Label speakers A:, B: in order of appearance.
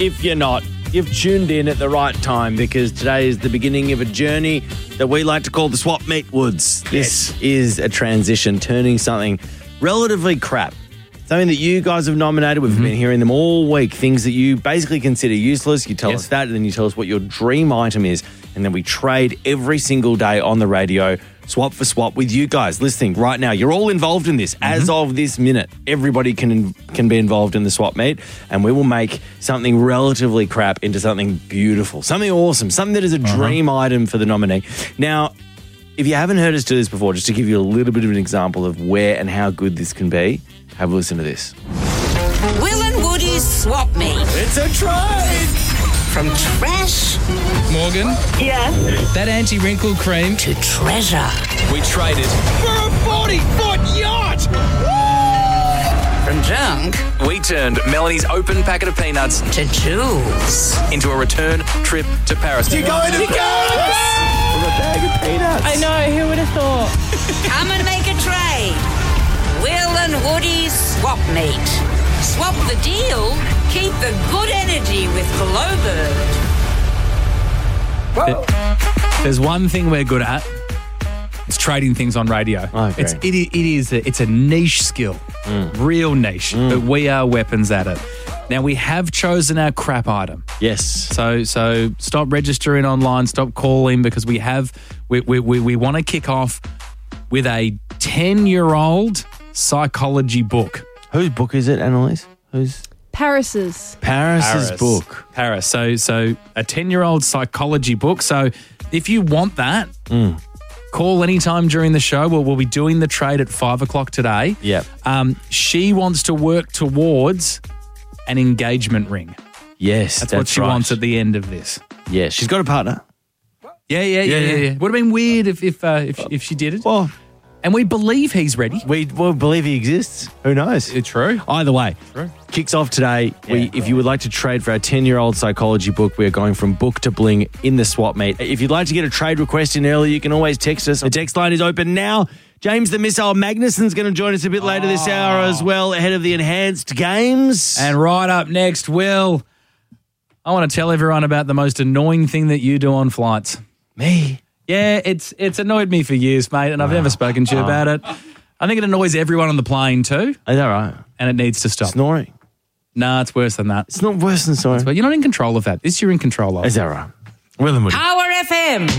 A: If you're not, you've tuned in at the right time because today is the beginning of a journey that we like to call the Swap Meet Woods. This is a transition, turning something relatively crap, something that you guys have nominated. We've been hearing them all week, things that you basically consider useless. You tell us that, and then you tell us what your dream item is, and then we trade every single day on the radio, swap for swap with you guys listening right now. You're all involved in this. As of this minute, everybody can be involved in the swap meet, and we will make something relatively crap into something beautiful, something awesome, something that is a dream item for the nominee. Now, if you haven't heard us do this before, just to give you a little bit of an example of where and how good this can be, have a listen to this.
B: Will and Woody's Swap Meet.
A: It's a trade!
B: From trash
C: Morgan,
D: Yes.
C: that anti-wrinkle cream.
B: to treasure.
C: We traded for a 40-foot yacht!
B: From junk
E: We turned Melanie's open packet of peanuts
B: to jewels.
E: into a return trip to Paris.
A: You're going to Paris! With a bag of peanuts.
D: I know, who would have thought?
B: Come and make a trade. Will and Woody's Swap Meet. Swap the deal. Keep the good energy with Glowbird.
C: There's one thing we're good at. It's trading things on radio.
A: I agree.
C: It's a niche skill, real niche, but we are weapons at it. Now, we have chosen our crap item.
A: Yes.
C: So stop registering online, stop calling, because we want to kick off with a 10-year-old psychology book.
A: Whose book is it, Annalise? Who's
D: Paris's.
A: Paris's book.
C: Paris. So a 10-year-old psychology book. So if you want that, call anytime during the show. We'll be doing the trade at 5 o'clock today.
A: Yep.
C: She wants to work towards an engagement ring.
A: Yes,
C: That's what she
A: right.
C: wants at the end of this.
A: Yeah, she's got a partner.
C: Yeah. Would have been weird if she did it.
A: Well,
C: And we believe he's ready.
A: we believe he exists. Who knows?
C: It's true.
A: Either way, kicks off today. If you would like to trade for our 10-year-old psychology book, we are going from book to bling in the swap meet. If you'd like to get a trade request in early, you can always text us. The text line is open now. James the Missile Magnuson's going to join us a bit later this hour as well, ahead of the enhanced games.
C: And right up next, Will, I want to tell everyone about the most annoying thing that you do on flights.
A: Me?
C: Yeah, it's annoyed me for years, mate, and I've never spoken to you about it. I think it annoys everyone on the plane too,
A: Is that right?
C: and it needs to stop.
A: Snoring.
C: Nah, it's worse than that.
A: It's not worse than snoring.
C: But you're not in control of that. This you're in control of.
A: Is that right? Will and Woody.
B: Power FM.